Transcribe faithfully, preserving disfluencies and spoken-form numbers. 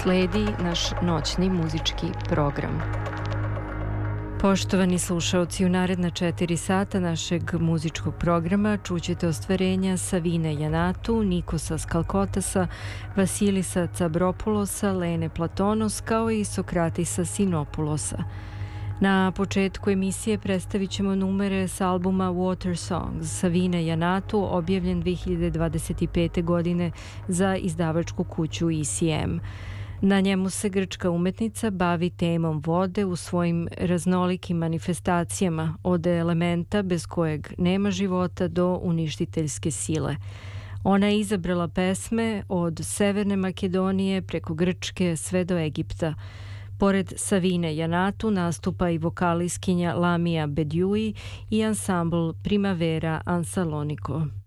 Sledi naš noćni muzički program. Poštovani slušaoci, u naredna četiri sata našeg muzičkog programa čućete ostvarenja Savine Janatu, Nikosa Skalkotasa, Vasilisa Cabropulosa, Lene Platonos, kao i Sokratisa Sinopulosa. Na početku emisije predstavit ćemo numere s albuma Water Songs Savine Janatu, objavljen dve hiljade dvadeset pete. godine za izdavačku kuću E C M. Na njemu se grčka umetnica bavi temom vode u svojim raznolikim manifestacijama, od elementa bez kojeg nema života do uništiteljske sile. Ona je izabrala pesme od Severne Makedonije preko Grčke sve do Egipta. Pored Savine Janatu nastupa i vokalistkinja Lamia Bediui i ansambl Primavera Ansaloniko.